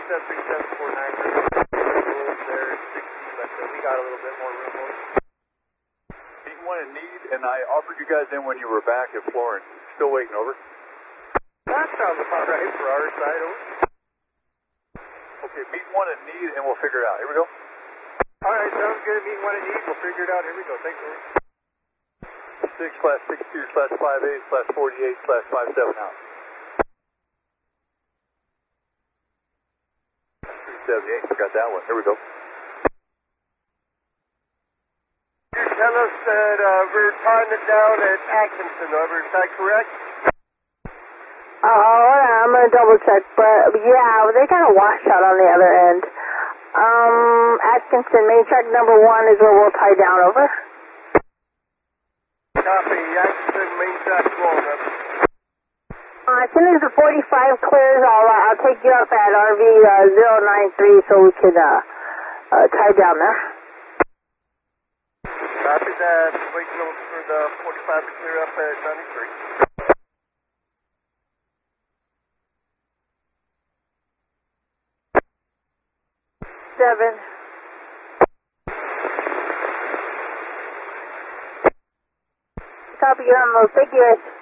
there, 60, but we got a little bit more room. Meet one in need, and I offered you guys in when you were back at Florence. Still waiting, over. That sounds about right for our side, over. Okay, meet one in need, and we'll figure it out. Here we go. All right, sounds good. Meet one in need, we'll figure it out. Here we go. Thanks, over. 6/62/58/48/57 out. 378, forgot that one. Here we go. You tell us that we're tying it down at Atkinson, over. Is that correct? I'm going to double check, but yeah, they got a washout on the other end. Atkinson, main track number 1 is where we'll tie down, over. Copy, Atkinson, main track 1, over. As soon as the 45 clears, I'll take you up at RV 093 so we could tie down there. Copy that. Waiting for the 45 to clear up at 93. Copy, you're on those figures.